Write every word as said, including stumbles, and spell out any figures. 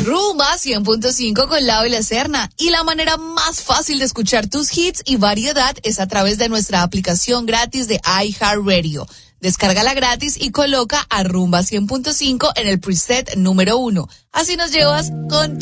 Rumba cien punto cinco con Lau y la Serna. Y la manera más fácil de escuchar tus hits y variedad es a través de nuestra aplicación gratis de iHeartRadio. Descárgala gratis y coloca a Rumba cien punto cinco en el preset número uno. Así nos llevas con